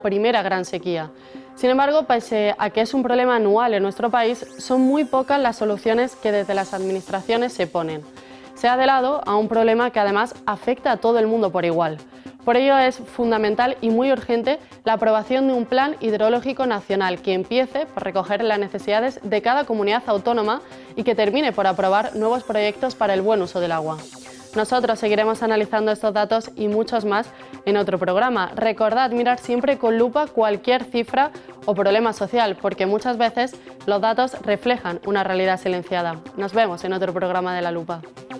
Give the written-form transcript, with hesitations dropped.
primera gran sequía. Sin embargo, pese a que es un problema anual en nuestro país, son muy pocas las soluciones que desde las administraciones se ponen. Se ha de lado a un problema que además afecta a todo el mundo por igual. Por ello es fundamental y muy urgente la aprobación de un plan hidrológico nacional que empiece por recoger las necesidades de cada comunidad autónoma y que termine por aprobar nuevos proyectos para el buen uso del agua. Nosotros seguiremos analizando estos datos y muchos más en otro programa. Recordad mirar siempre con lupa cualquier cifra o problema social, porque muchas veces los datos reflejan una realidad silenciada. Nos vemos en otro programa de La Lupa.